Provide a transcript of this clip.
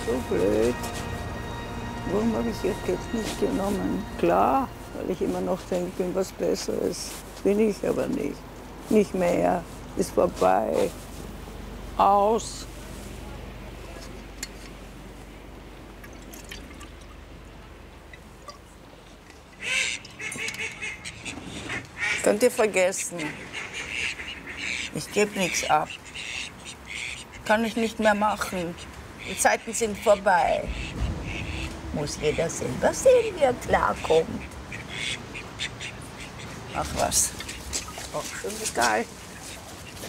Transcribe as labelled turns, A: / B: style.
A: so blöd. Warum habe ich jetzt nicht genommen? Klar, weil ich immer noch denke, ich bin was Besseres. Bin ich aber nicht. Nicht mehr. Ist vorbei. Aus. Könnt ihr vergessen. Ich gebe nichts ab. Kann ich nicht mehr machen. Die Zeiten sind vorbei. Muss jeder selber sehen, wie er klarkommt. Ach was. Auch schon egal.